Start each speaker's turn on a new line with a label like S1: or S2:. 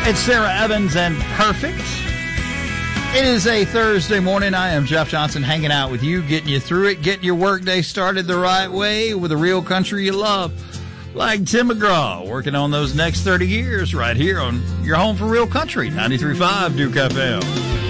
S1: It's Sarah Evans and Perfect. It is a Thursday morning. I am Jeff Johnson hanging out with you, getting you through it, getting your workday started the right way with a real country you love. Like Tim McGraw, working on those next 30 years right here on your home for real country, 93.5 Duke FM.